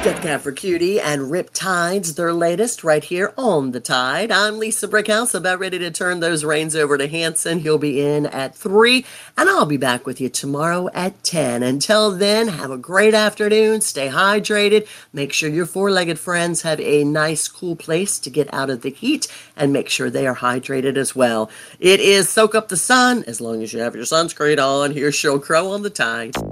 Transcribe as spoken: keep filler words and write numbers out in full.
Death Cab for Cutie and Riptides, their latest, right here on The Tide. I'm Lisa Brickhouse, about ready to turn those reins over to Hanson. He'll be in at three, and I'll be back with you tomorrow at ten. Until then, have a great afternoon, stay hydrated, make sure your four-legged friends have a nice, cool place to get out of the heat, and make sure they are hydrated as well. It is Soak Up the Sun, as long as you have your sunscreen on. Here's Sheryl Crow on The Tide.